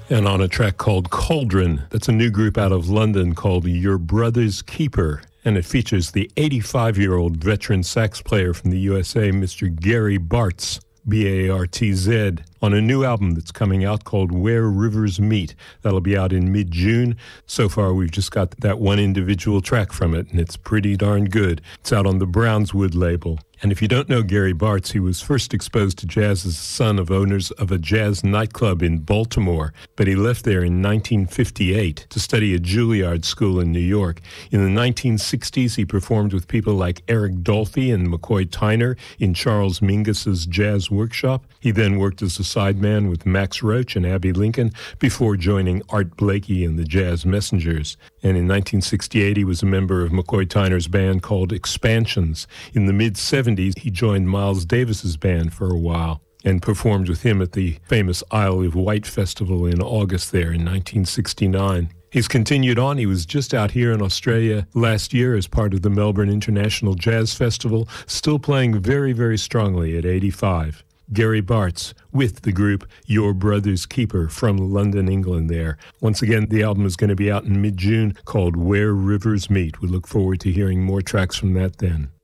And on a track called Cauldron, that's a new group out of London called Your Brother's Keeper. And it features the 85-year-old veteran sax player from the USA, Mr. Gary Bartz, B-A-R-T-Z, on a new album that's coming out called Where Rivers Meet. That'll be out in mid-June. So far, we've just got that one individual track from it, and it's pretty darn good. It's out on the Brownswood label. And if you don't know Gary Bartz, he was first exposed to jazz as the son of owners of a jazz nightclub in Baltimore, but he left there in 1958 to study at Juilliard School in New York. In the 1960s, he performed with people like Eric Dolphy and McCoy Tyner in Charles Mingus's Jazz Workshop. He then worked as a sideman with Max Roach and Abbey Lincoln before joining Art Blakey and the Jazz Messengers. And in 1968, he was a member of McCoy Tyner's band called Expansions. In the mid-70s, he joined Miles Davis's band for a while and performed with him at the famous Isle of Wight Festival in August there in 1969. He's continued on. He was just out here in Australia last year as part of the Melbourne International Jazz Festival, still playing very, very strongly at 85. Gary Bartz with the group Your Brother's Keeper from London, England there. Once again, the album is going to be out in mid-June called Where Rivers Meet. We look forward to hearing more tracks from that then.